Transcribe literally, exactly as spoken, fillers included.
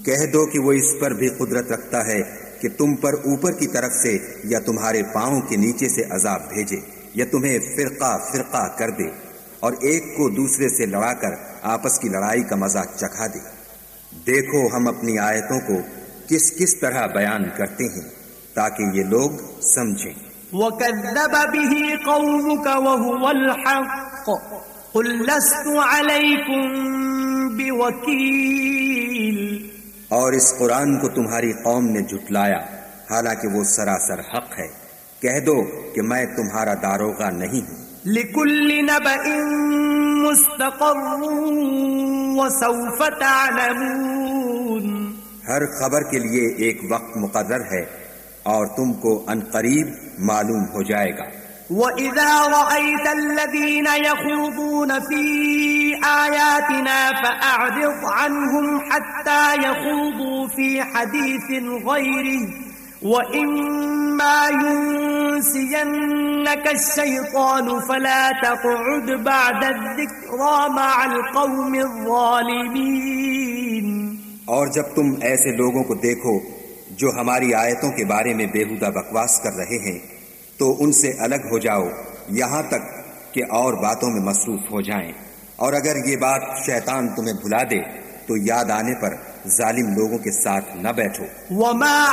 کہہ دو کہ وہ اس پر بھی قدرت رکھتا ہے کہ تم پر اوپر کی طرف سے یا تمہارے پاؤں کے نیچے سے عذاب بھیجے یا تمہیں فرقہ فرقہ کر دے اور ایک کو دوسرے سے لڑا کر آپس کی لڑائی کا مزہ چکھا دے۔ دیکھو ہم اپنی آیتوں کو کس کس طرح بیان کرتے ہیں تاکہ یہ لوگ سمجھیں۔ وَكَذَّبَ بِهِ قَوْمُكَ وَهُوَ الْحَقُّ قُلْ لَسْتُ عَلَيْكُمْ بِوَكِيلٍ۔ اور اس قرآن کو تمہاری قوم نے جھٹلایا حالانکہ وہ سراسر حق ہے، کہہ دو کہ میں تمہارا داروغہ نہیں ہوں۔ لِكُلِّ نَبَإٍ مُسْتَقَرٌّ وَسَوْفَ تَعْلَمُونَ۔ ہر خبر کے لیے ایک وقت مقرر ہے اور تم کو ان قریب معلوم ہو جائے گا۔ وَإِذَا رَأَيْتَ الَّذِينَ يَخُوضُونَ فِي آيَاتِنَا فَأَعْرِضْ عَنْهُمْ حَتَّى يَخُوضُوا فِي حَدِيثٍ غَيْرِهِ وَإِمَّا يُنْسِيَنَّكَ الشَّيْطَانُ فَلَا تَقْعُدْ بَعْدَ الذِّكْرَى مَعَ الْقَوْمِ الظَّالِمِينَ۔ اور جب تم ایسے لوگوں کو دیکھو جو ہماری آیتوں کے بارے میں بےہودہ بکواس کر رہے ہیں تو ان سے الگ ہو جاؤ یہاں تک کہ اور باتوں میں مصروف ہو جائیں، اور اگر یہ بات شیطان تمہیں بھلا دے تو یاد آنے پر ظالم لوگوں کے ساتھ نہ بیٹھو۔ وما